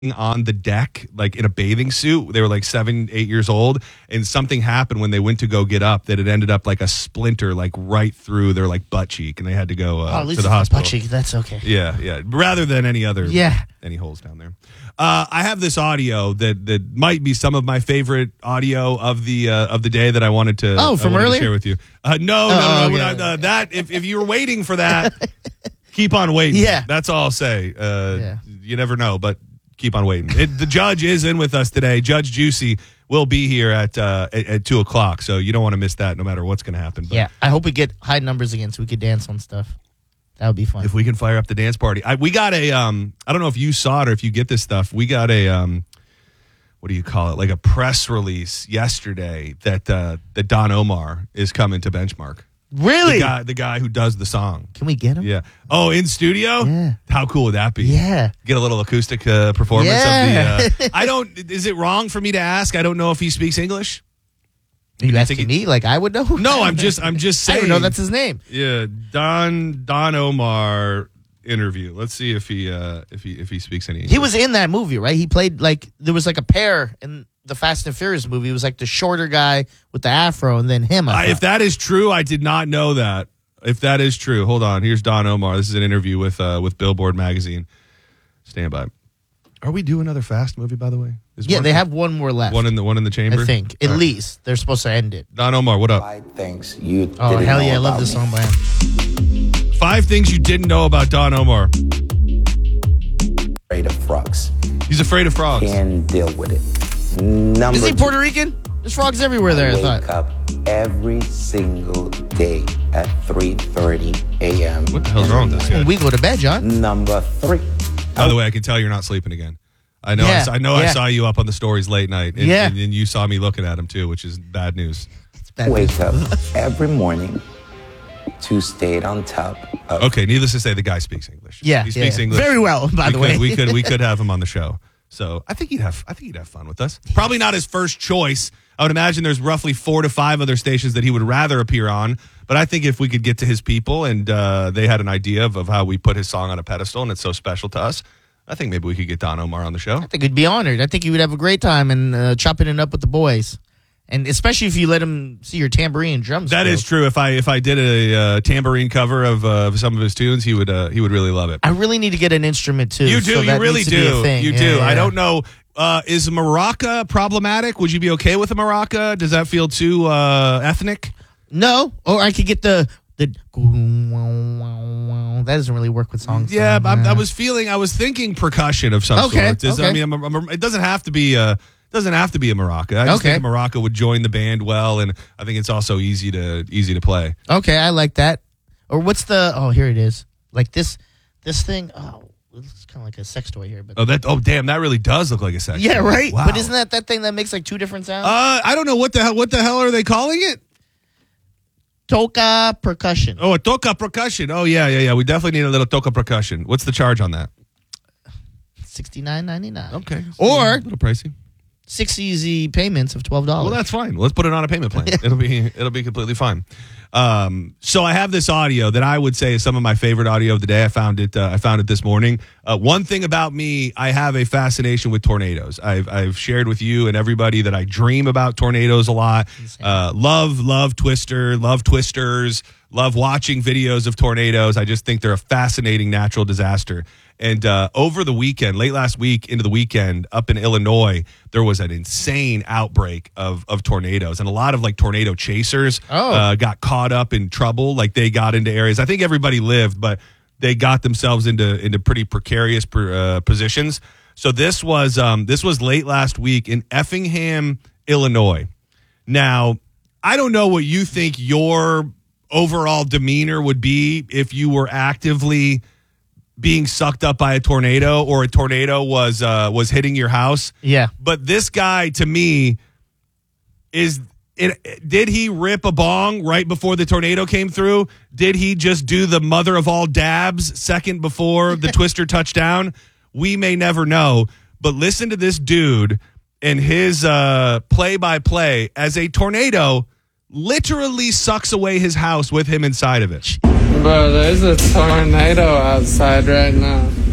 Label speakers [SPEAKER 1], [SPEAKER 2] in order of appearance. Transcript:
[SPEAKER 1] on the deck, like in a bathing suit. They were like 7, 8 years old, and something happened when they went to go get up that it ended up like a splinter, like right through their like butt cheek, and they had to go to the hospital.
[SPEAKER 2] Butt cheek, that's okay.
[SPEAKER 1] Yeah. Rather than any other, any holes down there. I have this audio that might be some of my favorite audio of the day that I wanted to
[SPEAKER 2] from earlier
[SPEAKER 1] to share with you. No. That if you were waiting for that, keep on waiting.
[SPEAKER 2] Yeah,
[SPEAKER 1] that's all I'll say. You never know, but keep on waiting. The judge is in with us today. Judge Juicy will be here at 2:00, so you don't want to miss that no matter what's going to happen. But
[SPEAKER 2] yeah, I hope we get high numbers again so we could dance on stuff. That would be fun.
[SPEAKER 1] If we can fire up the dance party. We got a, I don't know if you saw it or if you get this stuff, we got a, what do you call it? Like a press release yesterday that Don Omar is coming to Benchmark.
[SPEAKER 2] Really?
[SPEAKER 1] The guy who does the song.
[SPEAKER 2] Can we get him?
[SPEAKER 1] Yeah. Oh, in studio?
[SPEAKER 2] Yeah.
[SPEAKER 1] How cool would that be?
[SPEAKER 2] Yeah.
[SPEAKER 1] Get a little acoustic performance of the... is it wrong for me to ask? I don't know if he speaks English.
[SPEAKER 2] Are you asking me like I would know?
[SPEAKER 1] No, I'm just saying.
[SPEAKER 2] I don't know that's his name.
[SPEAKER 1] Yeah, Don Omar interview. Let's see if he speaks any English.
[SPEAKER 2] He was in that movie, right? He played there was like a pair in the Fast and Furious movie. It was like the shorter guy with the afro, and then him.
[SPEAKER 1] If that is true, I did not know that. If that is true, hold on. Here's Don Omar. This is an interview with Billboard magazine. Stand by. Are we doing another Fast movie, by the way?
[SPEAKER 2] They have one more left.
[SPEAKER 1] One in the chamber.
[SPEAKER 2] I think at least they're supposed to end it.
[SPEAKER 1] Don Omar, what up?
[SPEAKER 3] 5 things you didn't
[SPEAKER 2] hell
[SPEAKER 3] know
[SPEAKER 2] yeah, I love
[SPEAKER 3] about
[SPEAKER 2] this
[SPEAKER 3] me.
[SPEAKER 2] song by him.
[SPEAKER 1] 5 things you didn't know about Don Omar.
[SPEAKER 3] Afraid of frogs.
[SPEAKER 1] He's afraid of frogs.
[SPEAKER 3] Can't deal with it. Number
[SPEAKER 2] Is he
[SPEAKER 3] 2,
[SPEAKER 2] Puerto Rican? There's frogs everywhere there. I
[SPEAKER 3] wake
[SPEAKER 2] thought.
[SPEAKER 3] up every single day at 3:30 a.m.
[SPEAKER 1] What the hell's wrong with this guy?
[SPEAKER 2] When we go to bed, John.
[SPEAKER 3] Number 3.
[SPEAKER 1] By the way, I can tell you're not sleeping again. I know.
[SPEAKER 2] Yeah,
[SPEAKER 1] I saw you up on the stories late night, and,
[SPEAKER 2] Yeah.
[SPEAKER 1] and you saw me looking at him too, which is bad news.
[SPEAKER 2] It's bad.
[SPEAKER 3] Wake up every morning to stay on top of
[SPEAKER 1] Okay, needless to say, the guy speaks English.
[SPEAKER 2] Yeah,
[SPEAKER 1] he speaks English
[SPEAKER 2] very well. By the way,
[SPEAKER 1] we could have him on the show. So I think he'd have fun with us. Probably not his first choice. I would imagine there's roughly 4 to 5 other stations that he would rather appear on. But I think if we could get to his people and they had an idea of how we put his song on a pedestal and it's so special to us, I think maybe we could get Don Omar on the show.
[SPEAKER 2] I think he'd be honored. I think he would have a great time and chopping it up with the boys. And especially if you let him see your tambourine and drums.
[SPEAKER 1] That is true. If I did a tambourine cover of some of his tunes, he would really love it.
[SPEAKER 2] I really need to get an instrument too.
[SPEAKER 1] You do.
[SPEAKER 2] So
[SPEAKER 1] You
[SPEAKER 2] that
[SPEAKER 1] really
[SPEAKER 2] needs to be a
[SPEAKER 1] do.
[SPEAKER 2] thing.
[SPEAKER 1] You
[SPEAKER 2] Yeah,
[SPEAKER 1] do.
[SPEAKER 2] yeah,
[SPEAKER 1] I
[SPEAKER 2] yeah.
[SPEAKER 1] don't know. Is a maraca problematic? Would you be okay with a maraca? Does that feel too ethnic?
[SPEAKER 2] No. Or I could get the. That doesn't really work with songs.
[SPEAKER 1] Yeah, I was thinking percussion of some sort. I mean, it doesn't have to be a maraca. I just think a maraca would join the band well, and I think it's also easy to play.
[SPEAKER 2] Okay, I like that. Or what's the? Oh, here it is. Like this thing. Oh, it's kind of like a sex toy here. But
[SPEAKER 1] damn, that really does look like a sex toy.
[SPEAKER 2] yeah, right.
[SPEAKER 1] Wow.
[SPEAKER 2] But isn't that thing that makes like 2 different sounds?
[SPEAKER 1] I don't know what the hell are they calling it?
[SPEAKER 2] Toca percussion.
[SPEAKER 1] Oh, a toca percussion. Oh yeah. We definitely need a little toca percussion. What's the charge on that?
[SPEAKER 2] $69.99.
[SPEAKER 1] Okay,
[SPEAKER 2] Or
[SPEAKER 1] a little pricey.
[SPEAKER 2] 6 easy payments of $12.
[SPEAKER 1] Well, that's fine. Let's put it on a payment plan. It'll be completely fine. So I have this audio that I would say is some of my favorite audio of the day. I found it this morning. One thing about me, I have a fascination with tornadoes. I've shared with you and everybody that I dream about tornadoes a lot. Love Twister, love Twisters, love watching videos of tornadoes. I just think they're a fascinating natural disaster. And over the weekend, late last week into the weekend, up in Illinois, there was an insane outbreak of tornadoes. And a lot of like tornado chasers got caught up in trouble. Like they got into areas. I think everybody lived, but they got themselves into pretty precarious positions. So this was late last week in Effingham, Illinois. Now, I don't know what you think your overall demeanor would be if you were actively being sucked up by a tornado or a tornado was hitting your house.
[SPEAKER 2] Yeah.
[SPEAKER 1] But this guy, to me, did he rip a bong right before the tornado came through? Did he just do the mother of all dabs second before the Twister touchdown? We may never know. But listen to this dude and his play-by-play as a tornado literally sucks away his house with him inside of it.
[SPEAKER 4] Bro, there's a tornado outside right now.